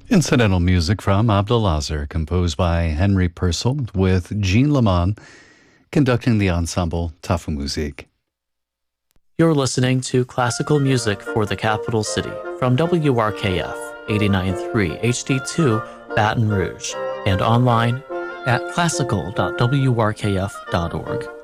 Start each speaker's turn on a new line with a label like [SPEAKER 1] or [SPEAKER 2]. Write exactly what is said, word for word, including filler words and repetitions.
[SPEAKER 1] Incidental music from Abdelazar, composed by Henry Purcell, with Jean Lamont conducting the ensemble Tafelmusik.
[SPEAKER 2] You're listening to classical music for the capital city from W R K F eighty-nine point three H D two Baton Rouge and online at classical dot w r k f dot org.